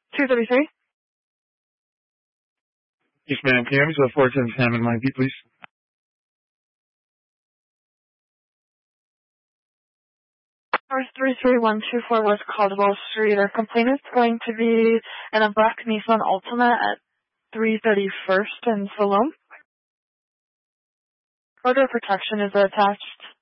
233. Yes, ma'am. Can you have me to the 410 Salmon Line B, please? Cars 33124 West Caldwell Street. Our complainant's going to be in a black Nissan Altima at 331st and Salome. Order of protection is attached.